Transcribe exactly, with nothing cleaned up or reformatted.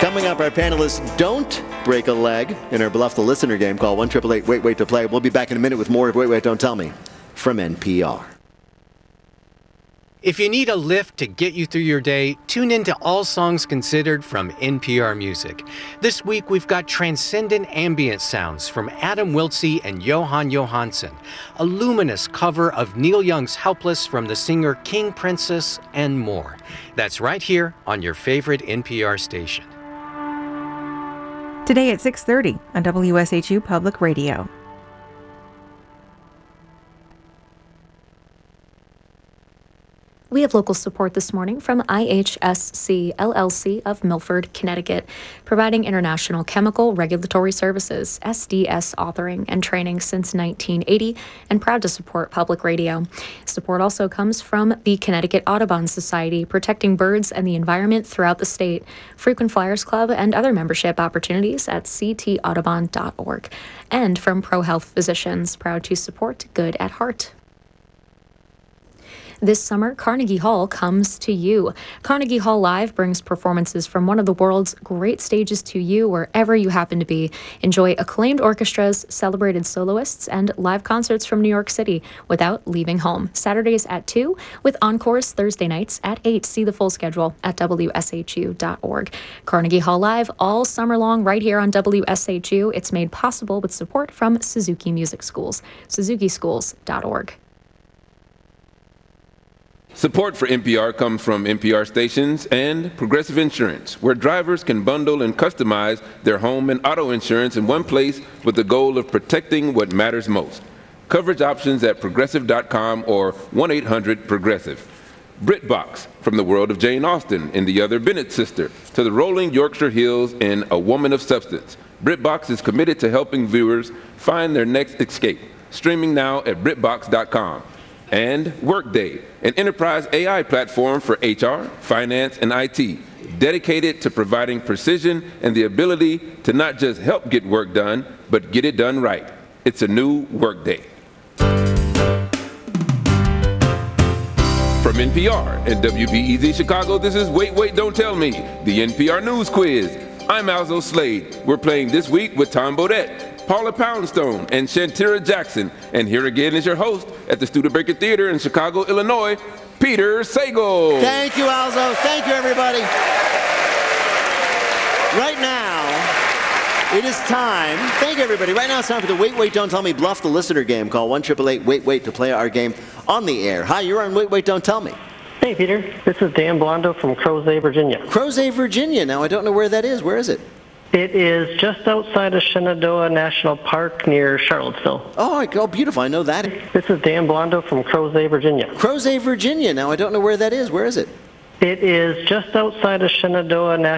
Coming up, our panelists don't break a leg in our Bluff the Listener game. Call one eight eight eight wait wait to play. We'll be back in a minute with more of Wait Wait Don't Tell Me from N P R. If you need a lift to get you through your day, tune in to All Songs Considered from N P R Music. This week, we've got transcendent ambient sounds from Adam Wiltsey and Johan Johansson, a luminous cover of Neil Young's Helpless from the singer King Princess, and more. That's right here on your favorite N P R station. Today at six thirty on W S H U Public Radio. We have local support this morning from I H S C L L C of Milford, Connecticut, providing international chemical regulatory services, S D S authoring and training since nineteen eighty, and proud to support public radio. Support also comes from the Connecticut Audubon Society, protecting birds and the environment throughout the state, Frequent Flyers Club, and other membership opportunities at c t audubon dot org, and from ProHealth Physicians, proud to support Good at Heart. This summer, Carnegie Hall comes to you. Carnegie Hall Live brings performances from one of the world's great stages to you wherever you happen to be. Enjoy acclaimed orchestras, celebrated soloists, and live concerts from New York City without leaving home. Saturdays at two, with encores Thursday nights at eight. See the full schedule at w s h u dot org. Carnegie Hall Live all summer long right here on W S H U. It's made possible with support from Suzuki Music Schools, suzuki schools dot org. Support for N P R comes from N P R stations and Progressive Insurance, where drivers can bundle and customize their home and auto insurance in one place with the goal of protecting what matters most. Coverage options at progressive dot com or one eight hundred progressive. BritBox, from the world of Jane Austen in The Other Bennett Sister to the rolling Yorkshire Hills in A Woman of Substance. BritBox is committed to helping viewers find their next escape. Streaming now at brit box dot com. And Workday, an enterprise A I platform for H R, finance, and I T, dedicated to providing precision and the ability to not just help get work done, but get it done right. It's a new Workday. From N P R and W B E Z Chicago, this is Wait, Wait, Don't Tell Me, the N P R News Quiz. I'm Alzo Slade. We're playing this week with Tom Bodette, Paula Poundstone, and Shantira Jackson. And here again is your host at the Studebaker Theater in Chicago, Illinois, Peter Sagal. Thank you, Alzo. Thank you, everybody. Right now, it is time. Thank you, everybody. Right now, it's time for the Wait, Wait, Don't Tell Me Bluff the Listener game. Call one eight eight eight wait wait to play our game on the air. Hi, you're on Wait, Wait, Don't Tell Me. Hey, Peter. This is Dan Blondo from Crozet, Virginia. Crozet, Virginia. Now, I don't know where that is. Where is it? It is just outside of Shenandoah National Park near Charlottesville. Oh, oh, beautiful. I know that. This is Dan Blondo from Crozet, Virginia. Crozet, Virginia. Now, I don't know where that is. Where is it? It is just outside of Shenandoah National